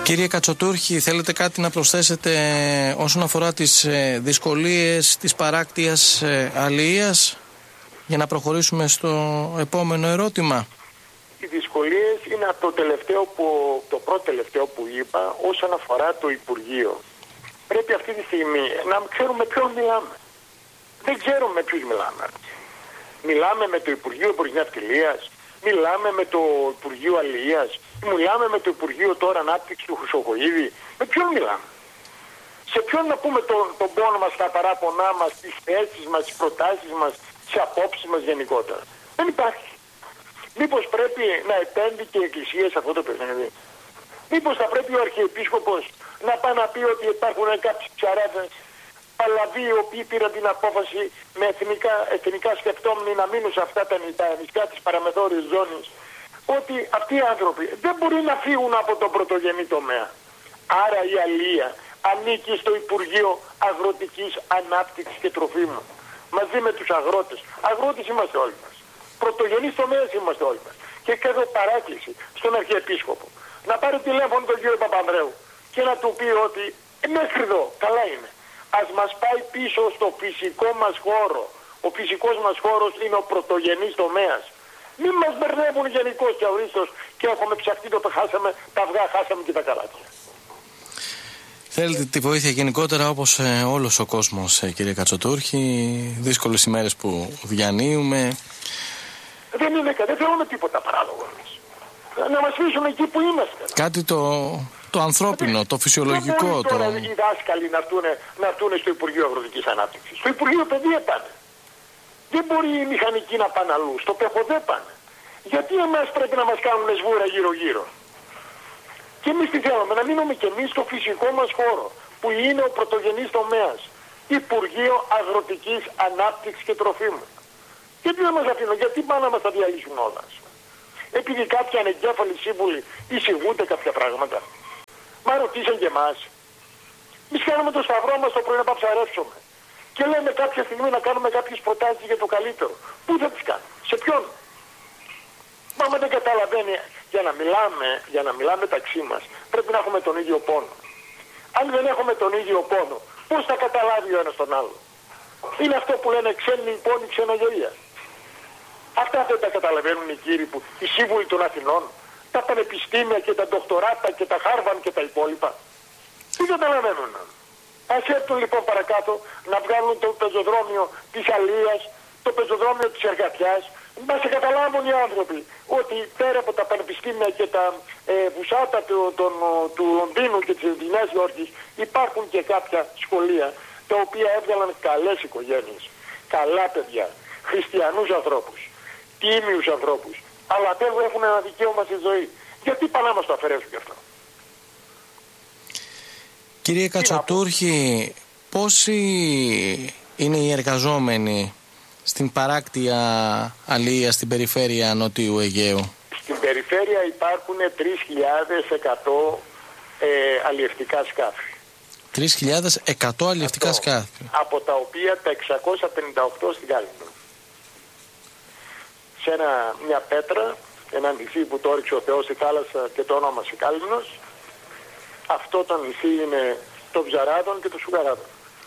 Κύριε Κατσοτούρχη, θέλετε κάτι να προσθέσετε όσον αφορά τις δυσκολίες της παράκτειας αλληλείας για να προχωρήσουμε στο επόμενο ερώτημα? Οι δυσκολίες είναι το πρώτο τελευταίο που είπα όσον αφορά το Υπουργείο. Πρέπει αυτή τη στιγμή να ξέρουμε ποιον μιλάμε. Δεν ξέρουμε με ποιους μιλάμε. Μιλάμε με το Υπουργείο Ναυτιλίας, μιλάμε με το Υπουργείο Αλληλείας, μιλάμε με το Υπουργείο τώρα Ανάπτυξη του Χρυσοχοΐδη. Με ποιον μιλάμε? Σε ποιον να πούμε τον πόνο μας, τα παράπονά μας, τις θέσεις μας, τις προτάσεις μας, τις απόψεις μας γενικότερα? Δεν υπάρχει. Μήπως πρέπει να επέμβει και η Εκκλησία σε αυτό το παιχνίδι? Μήπως θα πρέπει ο Αρχιεπίσκοπος να πάει να πει ότι υπάρχουν κάποιοι ψαράδες παλαβοί οι οποίοι πήραν την απόφαση με εθνικά σκεπτόμενοι να μείνουν σε αυτά τα νησιά της παραμεθόριης ζώνης, ότι αυτοί οι άνθρωποι δεν μπορεί να φύγουν από τον πρωτογενή τομέα. Άρα η αλληλεία ανήκει στο Υπουργείο Αγροτικής Ανάπτυξης και Τροφίμων μαζί με τους αγρότες. Αγρότες είμαστε όλοι μας. Πρωτογενείς τομέας είμαστε όλοι μας. Και κάνω παράκληση στον Αρχιεπίσκοπο να πάρει τηλέφωνο τον κύριο Παπανδρέου και να του πει ότι μέχρι εδώ καλά είναι. Ας μας πάει πίσω στο φυσικό μας χώρο. Ο φυσικός μας χώρος είναι ο πρωτογενής τομέας. Μην μας μπερδεύουν γενικώς και ορίστως και έχουμε ψαχτεί το χάσαμε, τα αυγά χάσαμε και τα καράτια. Θέλετε τη βοήθεια γενικότερα όπως όλος ο κόσμος, κύριε Κατσοτούρχη, δύσκολες ημέρες που διανύουμε. Δεν θέλουμε τίποτα παράλογο εμείς. Να μας αφήσουμε εκεί που είμαστε. Κάτι το ανθρώπινο, το φυσιολογικό. Δεν μπορεί τώρα οι δάσκαλοι να έρθουν στο Υπουργείο Αγροτικής Ανάπτυξης. Στο Υπουργείο Παιδεία πάνε. Δεν μπορεί οι μηχανικοί να πάνε αλλού. Στο ΠΕΧΟΔΕ πάνε. Γιατί εμάς πρέπει να μας κάνουν σβούρα γύρω-γύρω? Και εμείς τι θέλουμε? Να μείνουμε και εμείς στο φυσικό μας χώρο, που είναι ο πρωτογενής τομέας. Υπουργείο Αγροτικής Ανάπτυξης και Τροφίμων. Γιατί δεν μας αφήνουν? Γιατί πάνε να μας τα διαλύσουν όλα? Επειδή κάποιοι ανεγκέφαλοι σύμβουλοι εισηγούνται κάποια πράγματα. Μα ρωτήσαν και εμάς. Εμείς κάνουμε το σταυρό μας το πρωί να ψαρεύσουμε. Και λέμε κάποια στιγμή να κάνουμε κάποιες προτάσεις για το καλύτερο. Πού θα τις κάνουμε? Σε ποιον? Μα δεν καταλαβαίνει. Για να μιλάμε μεταξύ μας πρέπει να έχουμε τον ίδιο πόνο. Αν δεν έχουμε τον ίδιο πόνο, πώς θα καταλάβει ο ένας τον άλλο? Είναι αυτό που λένε ξένοι πόνοι, ξενογελία. Αυτά δεν τα καταλαβαίνουν οι κύριοι οι σύμβουλοι των Αθηνών, τα πανεπιστήμια και τα ντοκτοράτα και τα Χάρβαν και τα υπόλοιπα. Τι καταλαβαίνουν? Ας έρθουν λοιπόν παρακάτω να βγάλουν το πεζοδρόμιο της Αλίας, το πεζοδρόμιο της Εργατιάς. Να σε καταλάβουν οι άνθρωποι ότι πέρα από τα πανεπιστήμια και τα βουσάτα του Λονδίνου και της Νέας Υόρκης υπάρχουν και κάποια σχολεία τα οποία έβγαλαν καλές οικογένειες, καλά παιδιά, χριστιανούς ανθρώπους, τίμιους ανθρώπους, αλλά δεν έχουν ένα δικαίωμα στη ζωή. Γιατί πάνε να μας το αφαιρέσουν γι' αυτό? Κύριε Κατσοτούρχη, πόσοι είναι οι εργαζόμενοι στην παράκτεια αλληλείας στην περιφέρεια Νοτιού Αιγαίου? Στην περιφέρεια υπάρχουν 3.100 αλλιευτικά σκάφη. 3.100 αλλιευτικά σκάφη. Από τα οποία τα 658 στην Κάλυμνο. Σε μια πέτρα, ένα νησί που το όριξε ο Θεός στη θάλασσα και το όνομασε Κάλυμνος. Αυτό το νησί είναι των Ψαράδων και των Σφουγγαράδων.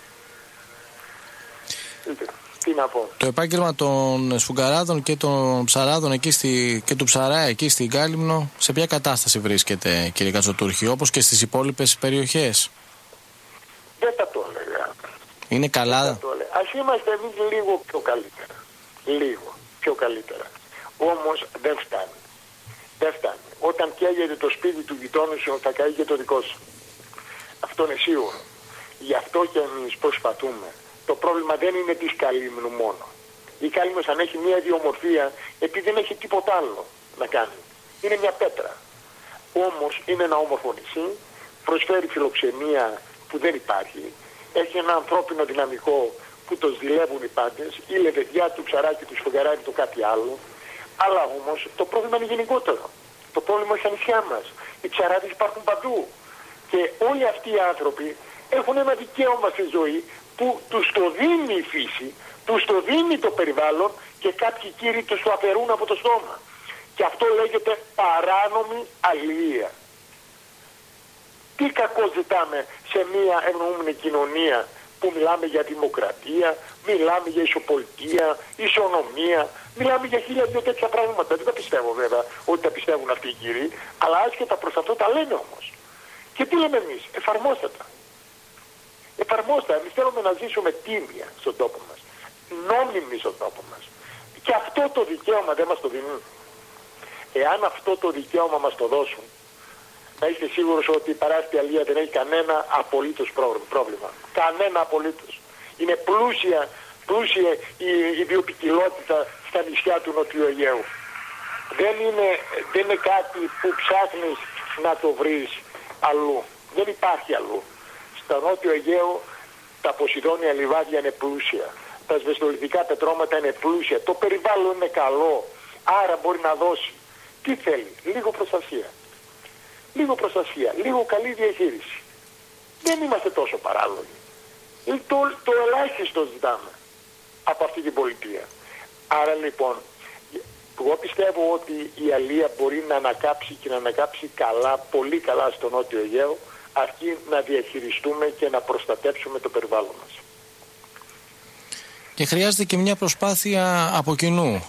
Τι να πω. Το επάγγελμα των Σφουγγαράδων και των Ψαράδων και του Ψαρά εκεί στην Κάλυμνο, σε ποια κατάσταση βρίσκεται, κύριε Κατσοτούρχη, όπως και στις υπόλοιπες περιοχές? Δεν θα το έλεγα. Είναι καλά? Ας είμαστε εμείς λίγο πιο καλύτερα. Λίγο πιο καλύτερα. Όμως δεν φτάνει. Δεν φτάνει. Όταν καίγεται το σπίτι του γειτόνου σου, θα καεί και το δικό σου. Αυτό είναι σίγουρο. Γι' αυτό και εμείς προσπαθούμε. Το πρόβλημα δεν είναι της Καλύμνου μόνο. Η Καλύμνος αν έχει μια ιδιομορφία, επειδή δεν έχει τίποτα άλλο να κάνει. Είναι μια πέτρα. Όμως είναι ένα όμορφο νησί, προσφέρει φιλοξενία που δεν υπάρχει, έχει ένα ανθρώπινο δυναμικό που το ζηλεύουν οι πάντες, η λεβεδιά του Ψαράκη, του Σφουγγαράκη, το κάτι άλλο. Αλλά όμως το πρόβλημα είναι γενικότερο. Το πρόβλημα είναι στα νησιά μας. Οι ψαράδες υπάρχουν παντού. Και όλοι αυτοί οι άνθρωποι έχουν ένα δικαίωμα στη ζωή που τους το δίνει η φύση, τους το δίνει το περιβάλλον και κάποιοι κύριοι τους το αφαιρούν από το στόμα. Και αυτό λέγεται παράνομη αλληλεία. Τι κακό ζητάμε σε μια ευνοούμενη κοινωνία που μιλάμε για δημοκρατία, μιλάμε για ισοπολιτεία, ισονομία, μιλάμε για 1002 τέτοια πράγματα. Δεν τα πιστεύω βέβαια ότι τα πιστεύουν αυτοί οι κύριοι, αλλά άσχετα προς αυτό τα λένε όμως. Και τι λέμε εμείς, εφαρμόστε τα. Εφαρμόστε, εμείς θέλουμε να ζήσουμε τίμια στον τόπο μας, νόμιμοι στον τόπο μας. Και αυτό το δικαίωμα δεν μας το δίνουν. Εάν αυτό το δικαίωμα μας το δώσουν, να είστε σίγουρος ότι η παράκτια αλία δεν έχει κανένα απολύτως πρόβλημα. Κανένα απολύτως. Είναι πλούσια η βιοποικιλότητα στα νησιά του Νοτιού Αιγαίου. Δεν είναι κάτι που ψάχνεις να το βρεις αλλού. Δεν υπάρχει αλλού. Στα Νότιο Αιγαίο τα Ποσειδόνια λιβάδια είναι πλούσια. Τα σβεστολιθικά πετρώματα είναι πλούσια. Το περιβάλλον είναι καλό. Άρα μπορεί να δώσει. Τι θέλει, λίγο προστασία. Λίγο προστασία, λίγο καλή διαχείριση. Δεν είμαστε τόσο παράλογοι. Το ελάχιστο ζητάμε από αυτή την πολιτεία. Άρα λοιπόν, εγώ πιστεύω ότι η αλία μπορεί να ανακάψει και να ανακάψει καλά, πολύ καλά στο Νότιο Αιγαίο, αρκεί να διαχειριστούμε και να προστατέψουμε το περιβάλλον μας. Και χρειάζεται και μια προσπάθεια από κοινού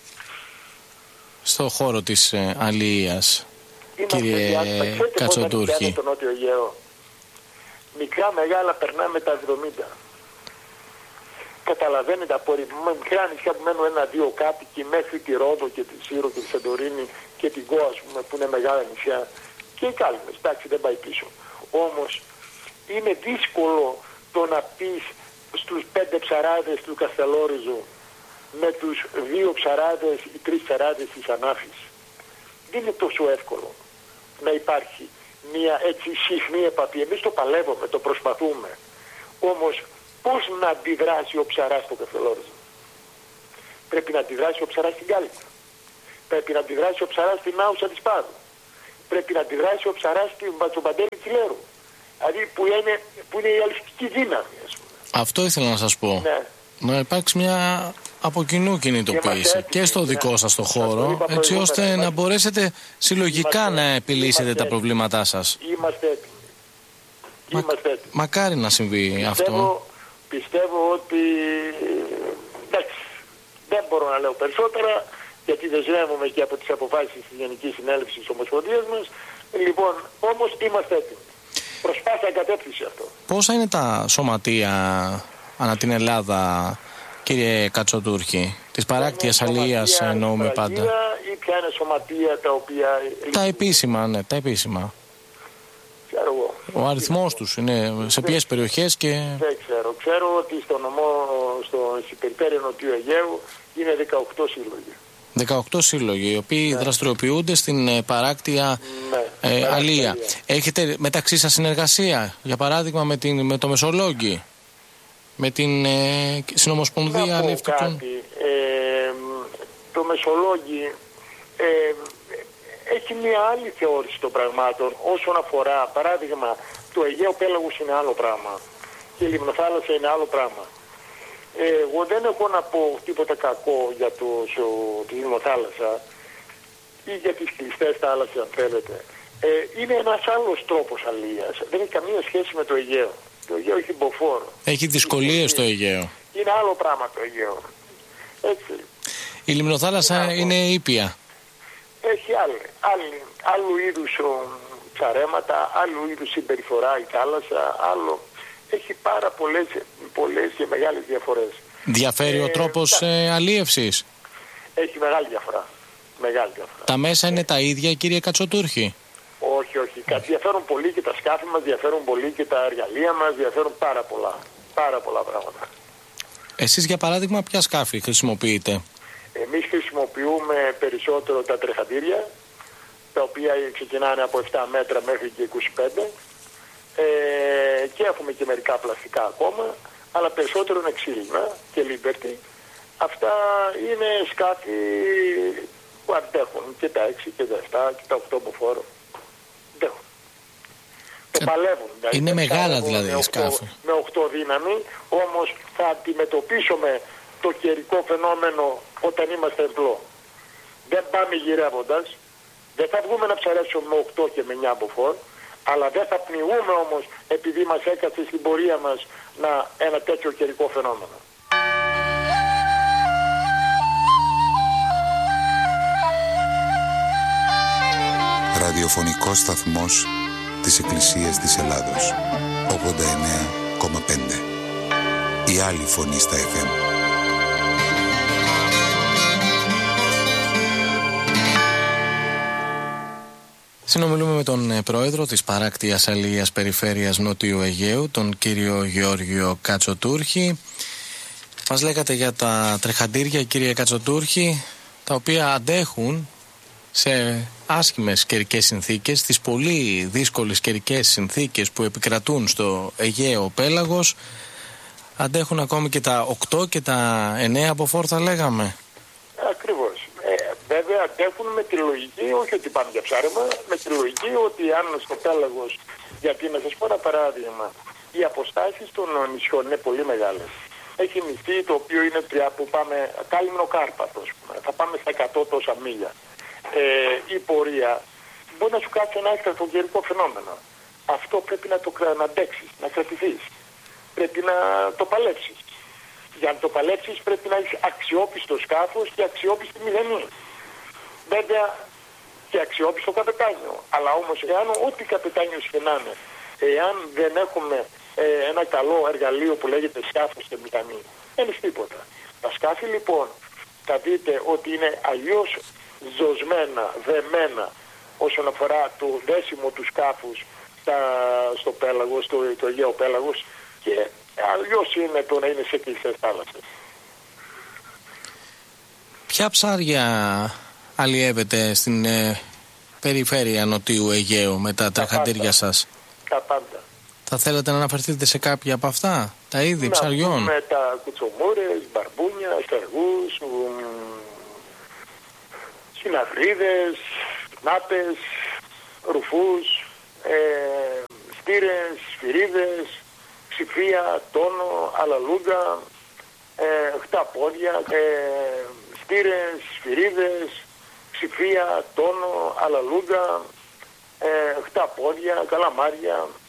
στο χώρο της αλίας. Κύριε Κατσοτούρχη. Το Νότιο Αιγαίο. Μικρά μεγάλα περνάμε τα 70. Καταλαβαίνετε, από μικρά νησιά που μένουν ένα-δύο κάτοικοι μέχρι τη Ρόδο και τη Σύρο και τη Σαντορίνη και την Κο, ας πούμε, που είναι μεγάλα νησιά, και οι Κάλυμες, εντάξει, δεν πάει πίσω. Όμως είναι δύσκολο το να πεις στους 5 ψαράδες του Καστελόριζου με τους 2 ψαράδες ή 3 ψαράδες της Ανάφης. Δεν είναι τόσο εύκολο να υπάρχει μια έτσι συχνή επαφή. Εμείς το παλεύουμε, το προσπαθούμε. Όμως πώς να αντιδράσει ο ψαράς στο Καστελόριζο? Πρέπει να αντιδράσει ο ψαράς στην Κάλυμα. Πρέπει να αντιδράσει ο ψαράς στην Άουσα της Πάδου. Πρέπει να αντιδράσει ο ψαράς στον Παντέλη της Λέρου. Δηλαδή που είναι η αληθική δύναμη, ας πούμε. Αυτό ήθελα να σας πω. Ναι. Να υπάρξει μια από κοινού κινητοποίηση και στο δικό σας το χώρο, έτσι ώστε να μπορέσετε συλλογικά να επιλύσετε τα προβλήματά σας. Είμαστε έτοιμοι. Μακάρι να συμβεί αυτό. Πιστεύω ότι εντάξει, δεν μπορώ να λέω περισσότερα, γιατί δεσμεύομαι και από τις αποφάσεις της Γενικής Συνέλευσης της Ομοσπονδίας μας. Λοιπόν, όμως είμαστε έτοιμοι. Προσπάθεια κατεύθυνση αυτό. Πόσα είναι τα σωματεία ανά την Ελλάδα, κύριε Κατσοτούρχη, της παράκτιας αλίας εννοούμε πάντα? Ή ποια είναι σωματεία τα οποία... Τα επίσημα, ναι, τα επίσημα. Ξέρω εγώ. Ο αριθμός τους είναι σε ποιες περιοχές και... Δεν ξέρω. Ξέρω ότι στο νομό, στην περιφέρεια Νοτιού Αιγαίου είναι 18 σύλλογοι. 18 σύλλογοι, οι οποίοι δραστηριοποιούνται στην παράκτια αλία. Έχετε μεταξύ σας συνεργασία, για παράδειγμα με το Μεσολόγγι, με την Συνομοσπονδία Αλλιευτικών? Το Μεσολόγγι έχει μια άλλη θεώρηση των πραγμάτων όσον αφορά, παράδειγμα, το Αιγαίο Πέλαγος είναι άλλο πράγμα και η Λιμνοθάλασσα είναι άλλο πράγμα. Εγώ δεν έχω να πω τίποτα κακό για τη Λιμνοθάλασσα ή για τις κλειστές θάλασσες, αν θέλετε. Είναι ένας άλλος τρόπος αλίας. Δεν έχει καμία σχέση με το Αιγαίο. Το Αιγαίο έχει μποφόρ. Έχει δυσκολίες το Αιγαίο. Είναι άλλο πράγμα το Αιγαίο. Έτσι. Η Λιμνοθάλασσα είναι ήπια. Έχει άλλου είδους ψαρέματα, άλλου είδους συμπεριφορά η θάλασσα, άλλο. Έχει πάρα πολλές και μεγάλες διαφορές. Διαφέρει ο τρόπος αλίευσης? Έχει μεγάλη διαφορά. Τα μέσα είναι τα ίδια, κύριε Κατσοτούρχη? Όχι. Διαφέρουν πολύ και τα σκάφη μας, διαφέρουν πολύ και τα εργαλεία μας, διαφέρουν πάρα πολλά πράγματα. Εσείς για παράδειγμα ποια σκάφη χρησιμοποιείτε? Εμείς χρησιμοποιούμε περισσότερο τα τρεχαντήρια, τα οποία ξεκινάνε από 7 μέτρα μέχρι και 25 και έχουμε και μερικά πλαστικά ακόμα, αλλά περισσότερο είναι ξύλινα και Liberty. Αυτά είναι σκάφη που αντέχουν και τα 6 και τα 7 και τα 8 μποφόρ. Αντέχουν. Το παλεύουν. Δηλαδή, είναι μεγάλα δηλαδή σκάφη. Με 8 δύναμη, όμως θα αντιμετωπίσουμε το καιρικό φαινόμενο όταν είμαστε εμπλό. Δεν πάμε γυρεύοντας, δεν θα βγούμε να ψαρέψουμε με 8 και με 9 μποφόρ, Αλλά δεν θα πνιγούμε όμως επειδή μας έκατσε στην πορεία μας ένα τέτοιο καιρικό φαινόμενο. Ραδιοφωνικός σταθμός της Εκκλησίας της Ελλάδος. 89,5. Η άλλη φωνή στα FM. Συνομιλούμε με τον πρόεδρο της παράκτειας αλληλείας περιφέρειας Νότιου Αιγαίου, τον κύριο Γεώργιο Κατσοτούρχη. Μας λέγατε για τα τρεχαντήρια, κύριε Κατσοτούρχη, τα οποία αντέχουν σε άσχημες καιρικές συνθήκες, τις πολύ δύσκολες καιρικές συνθήκες που επικρατούν στο Αιγαίο πέλαγος. Αντέχουν ακόμη και τα 8 και τα 9 από φόρ, θα λέγαμε. Ακριβώς. Βέβαια αντέχουν με τη λογική, όχι ότι πάνε για ψάρεμα, με τη λογική ότι αν στο πέλαγος, γιατί να σας πω ένα παράδειγμα, οι αποστάσεις των νησιών είναι πολύ μεγάλες. Έχει νησί το οποίο είναι που πάμε, Κάλυμνο Κάρπαθο, θα πάμε στα 100 τόσα μίλια. Η πορεία μπορεί να σου κάτσει ένα έκτακτο καιρικό φαινόμενο. Αυτό πρέπει να το αντέξεις, να κρατηθείς. Πρέπει να το παλέψεις. Για να το παλέψεις πρέπει να έχεις αξιόπιστο σκάφος και αξιόπιστη μηδενή. Βέβαια και αξιόπιστο καπετάνιο. Αλλά όμως εάν ό,τι καπετάνιος και να είναι, εάν δεν έχουμε ένα καλό εργαλείο που λέγεται σκάφος και μηχανή, δεν είναι τίποτα. Τα σκάφη λοιπόν θα δείτε ότι είναι αλλιώς ζωσμένα, δεμένα όσον αφορά το δέσιμο του σκάφους στο πέλαγος, το Αιγαίο πέλαγος, και αλλιώς είναι το να είναι σε κλειστές θάλασσες. Ποια ψάρια αλλιεύετε στην περιφέρεια Νοτιού Αιγαίου με τα τραχαντήρια σας? Τα πάντα. Θα θέλετε να αναφερθείτε σε κάποια από αυτά, τα είδη ψαριών? Με τα κουτσομούρες, μπαρμπούνια, στεργούς, συναυρίδες, νάπες, ρουφούς, στήρες, σφυρίδες, ξυφία, τόνο, αλαλούγκα, χταπόδια, στήρες, σφυρίδες, ξυφία, τόνο, αλαλούγκα, χταπόδια, καλαμάρια,